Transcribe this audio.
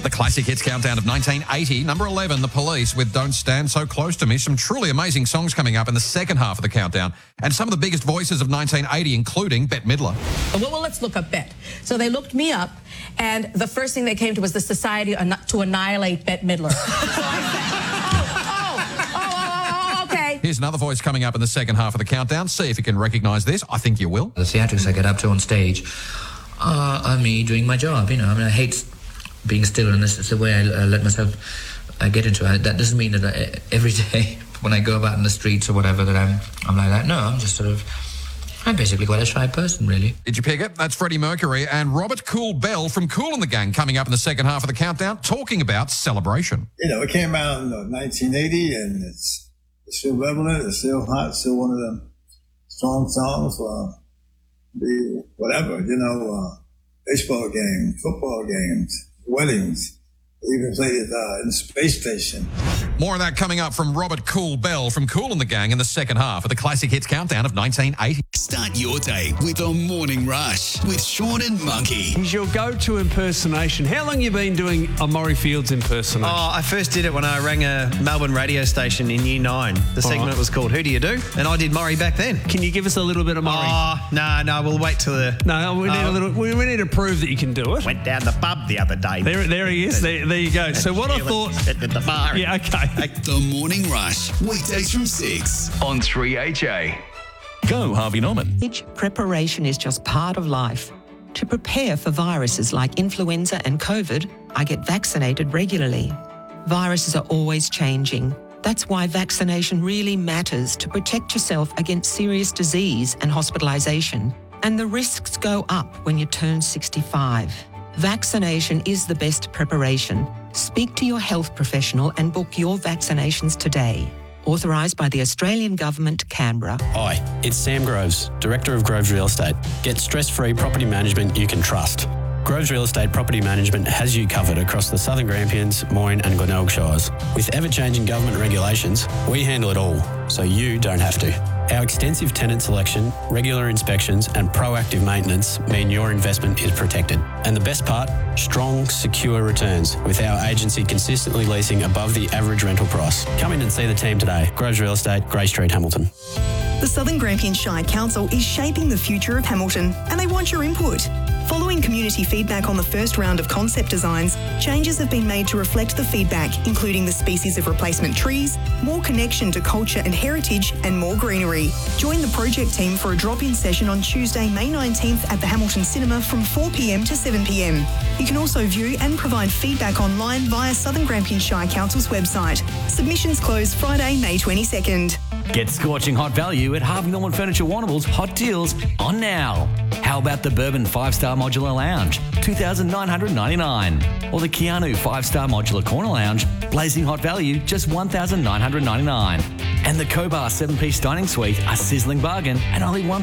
The classic hits countdown of 1980. Number 11, The Police with Don't Stand So Close to Me. Some truly amazing songs coming up in the second half of the countdown. And some of the biggest voices of 1980, including Bette Midler. Well, let's look up Bette. So they looked me up, and the first thing they came to was the Society to Annihilate Bette Midler. So I said, okay. Here's another voice coming up in the second half of the countdown. See if you can recognise this. I think you will. The theatrics I get up to on stage are me doing my job, you know. I mean, I hate being still, and this is the way I let myself get into it. That doesn't mean that every day when I go about in the streets or whatever that I'm like that. No, I'm basically quite a shy person, really. Did you pick it? That's Freddie Mercury and Robert Cool Bell from Kool and the Gang coming up in the second half of the countdown, talking about Celebration. You know, it came out in 1980, and it's still relevant, it's still hot, still one of them strong songs for the whatever, you know, baseball games, football games, weddings. Even played it in the space station. More of that coming up from Robert Cool Bell from Kool and the Gang in the second half of the classic hits countdown of 1980. Start your day with the Morning Rush with Sean and Monkey. He's your go-to impersonation. How long have you been doing a Murray Fields impersonation? Oh, I first did it when I rang a Melbourne radio station in Year 9. The segment was called Who Do You Do? And I did Murray back then. Can you give us a little bit of Murray? Oh, no, we'll wait till the... No, we need a little... We need to prove that you can do it. Went down the pub the other day. There he is. There you go. So what I thought... At the bar. Yeah, okay. The Morning Rush, weekdays from 6 on 3HA. Go, Harvey Norman. Preparation is just part of life. To prepare for viruses like influenza and COVID, I get vaccinated regularly. Viruses are always changing. That's why vaccination really matters to protect yourself against serious disease and hospitalisation. And the risks go up when you turn 65. Vaccination is the best preparation. Speak to your health professional and book your vaccinations today. Authorised by the Australian Government, Canberra. Hi, it's Sam Groves, Director of Groves Real Estate. Get stress-free property management you can trust. Groves Real Estate Property Management has you covered across the Southern Grampians, Moyne and Glenelg Shires. With ever-changing government regulations, we handle it all, so you don't have to. Our extensive tenant selection, regular inspections and proactive maintenance mean your investment is protected. And the best part? Strong, secure returns, with our agency consistently leasing above the average rental price. Come in and see the team today. Groves Real Estate, Grey Street, Hamilton. The Southern Grampians Shire Council is shaping the future of Hamilton, and they want your input. Following community feedback on the first round of concept designs, changes have been made to reflect the feedback, including the species of replacement trees, more connection to culture and heritage, and more greenery. Join the project team for a drop-in session on Tuesday, May 19th at the Hamilton Cinema from 4 p.m. to 7 p.m. You can also view and provide feedback online via Southern Grampians Shire Council's website. Submissions close Friday, May 22nd. Get scorching hot value at Harvey Norman Furniture Warrnambool's Hot Deals on now. How about the Bourbon 5-Star Modular Lounge, $2,999. Or the Keanu 5-Star Modular Corner Lounge, blazing hot value, just $1,999. And the Cobar 7-piece dining suite, a sizzling bargain, and only $1,999.